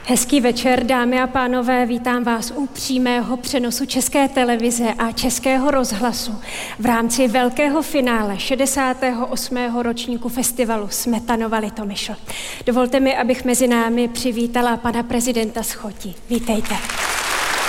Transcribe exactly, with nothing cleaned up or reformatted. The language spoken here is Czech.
Hezký večer, dámy a pánové, vítám vás u přímého přenosu České televize a Českého rozhlasu v rámci velkého finále šedesátého osmého ročníku festivalu Smetanova Litomyšl. Dovolte mi, abych mezi námi přivítala pana prezidenta z Choti. Vítejte.